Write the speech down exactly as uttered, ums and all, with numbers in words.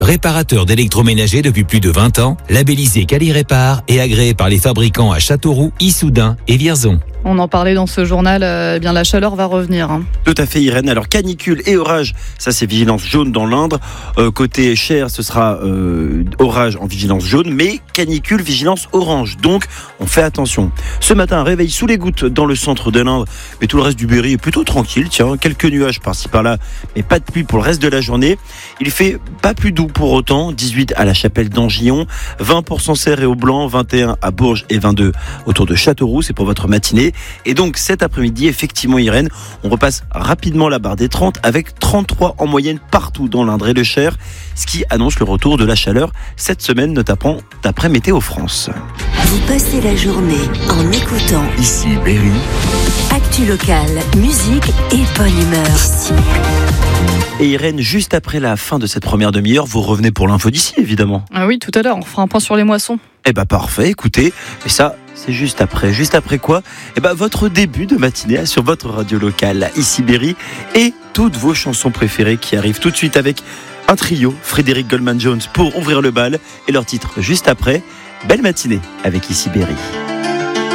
Réparateur d'électroménager depuis plus de vingt ans, labellisé Quali-Répar et agréé par les fabricants à Châteauroux, Issoudun et Vierzon. On en parlait dans ce journal, euh, eh bien la chaleur va revenir. Hein. Tout à fait, Irène. Alors canicule et orage, ça c'est vigilance jaune dans l'Indre. Euh, côté Cher, ce sera euh, orage en vigilance jaune, mais canicule, vigilance orange. Donc on fait attention. Ce matin, réveil sous les gouttes dans le centre de l'Indre, mais tout le reste du Berry est plutôt tranquille. Tiens, quelques nuages par-ci par-là, mais pas de pluie pour le reste de la journée. Il fait pas plus doux pour autant. dix-huit à la Chapelle d'Angillon, vingt pour Sancerre et Aublanc, vingt et un à Bourges et vingt-deux autour de Châteauroux. C'est pour votre matinée. Et donc cet après-midi, effectivement Irène, on repasse rapidement la barre des trente avec trente-trois en moyenne partout dans l'Indre et le Cher, ce qui annonce le retour de la chaleur cette semaine, notamment d'après Météo France. Vous passez la journée en écoutant Ici Berry. Actu locale, musique et bonne humeur. Ici. Et Irène, juste après la fin de cette première demi-heure, vous revenez pour l'info d'ici évidemment. Ah oui, tout à l'heure, on fera un point sur les moissons. Eh ben parfait, écoutez, et ça c'est juste après. Juste après quoi ? Eh ben votre début de matinée sur votre radio locale, ici Berry, et toutes vos chansons préférées qui arrivent tout de suite avec un trio, Frédéric Goldman Jones pour ouvrir le bal, et leur titre juste après. Belle matinée avec ici Berry.